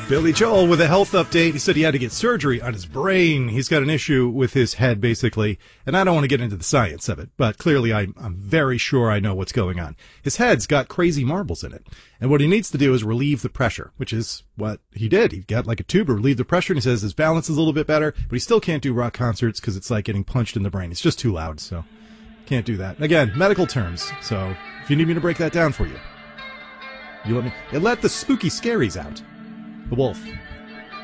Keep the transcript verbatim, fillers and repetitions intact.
Billy Joel with a health update. He said he had to get surgery on his brain. He's got an issue with his head, basically. And I don't want to get into the science of it, but clearly I'm, I'm very sure I know what's going on. His head's got crazy marbles in it. And what he needs to do is relieve the pressure, which is what he did. He got like a tube to relieve the pressure, and he says his balance is a little bit better, but he still can't do rock concerts because it's like getting punched in the brain. It's just too loud, so can't do that. Again, medical terms. So if you need me to break that down for you, you let me. It let the spooky scaries out. The wolf.